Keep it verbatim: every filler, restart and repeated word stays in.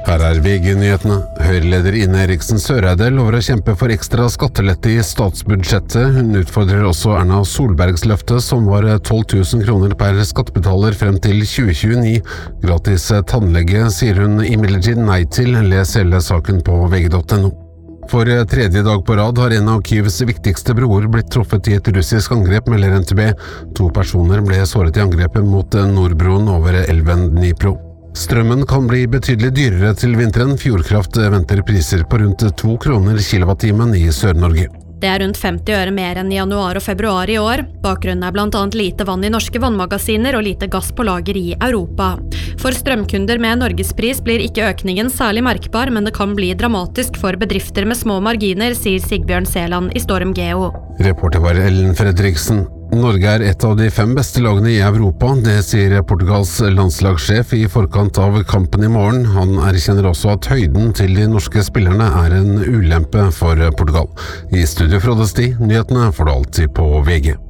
Her er V G-nyhetene. Høyreleder Ine Eriksen Søreide lover å kjempe for ekstra skattelette i statsbudsjettet. Hun utfordrer også Erna Solbergs løfte, som var tolv tusen kroner per skattebetaler frem til tjue tjueni. Gratis tannlege sier hun imidlertid nei til. Les hele saken på V G punktum no. For tredje dag på rad har en av Kyivs viktigste broer blitt truffet i et russisk angrep, melder N T B. To personer ble såret i angrepet mot Nordbroen over elven Dnipro. Strømmen kan bli betydelig dyrere til vinteren. Fjordkraft venter priser på rundt to kroner kilowattimen i Sør-Norge. Det er rundt femti øre mer enn i januar og februar i år. Bakgrunnen er blant annet lite vann i norske vannmagasiner og lite gass på lager i Europa. For strømkunder med norgespris blir ikke økningen særlig merkbar, men det kan bli dramatisk for bedrifter med små marginer, sier Sigbjørn Seland i Storm Geo. Reporter var Ellen Fredriksen. Norge er et av de fem beste lagene i Europa, det sier Portugals landslagssjef i forkant av kampen i morgen. Han erkjenner også at høyden til de norske spillerne er en ulempe for Portugal. I studio Frode Sti, nyhetene får du alltid på V G.